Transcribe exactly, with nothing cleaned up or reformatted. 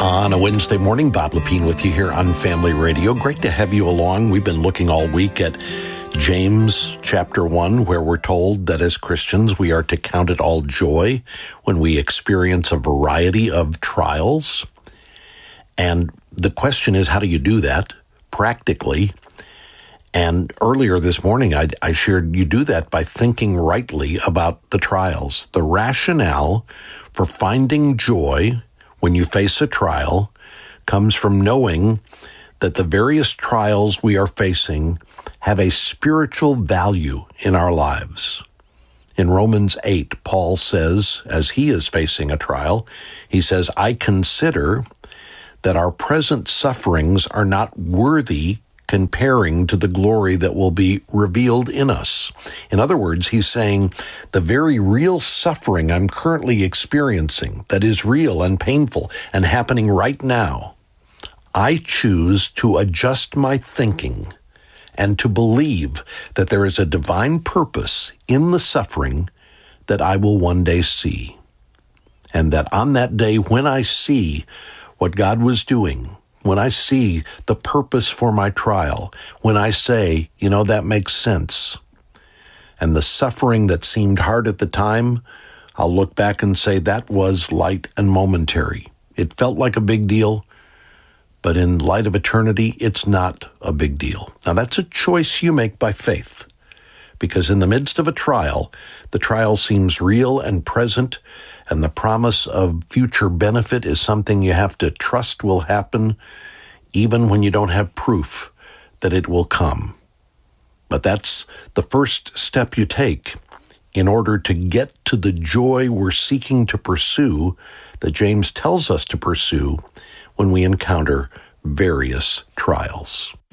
On a Wednesday morning, Bob Lepine with you here on Family Radio. Great to have you along. We've been looking all week at James chapter one, where we're told that as Christians, we are to count it all joy when we experience a variety of trials. And the question is, how do you do that practically? And earlier this morning, I, I shared you do that by thinking rightly about the trials. The rationale for finding joy when you face a trial comes from knowing that the various trials we are facing have a spiritual value in our lives. In Romans eight, Paul says, as he is facing a trial, he says, I consider that our present sufferings are not worthy comparing to the glory that will be revealed in us. In other words, he's saying the very real suffering I'm currently experiencing, that is real and painful and happening right now, I choose to adjust my thinking and to believe that there is a divine purpose in the suffering that I will one day see. And that on that day, when I see what God was doing, when I see the purpose for my trial, when I say, you know, that makes sense, and the suffering that seemed hard at the time, I'll look back and say that was light and momentary. It felt like a big deal, but in light of eternity, it's not a big deal. Now, that's a choice you make by faith, because in the midst of a trial, the trial seems real and present, and the promise of future benefit is something you have to trust will happen, even when you don't have proof that it will come. But that's the first step you take in order to get to the joy we're seeking to pursue, that James tells us to pursue when we encounter various trials.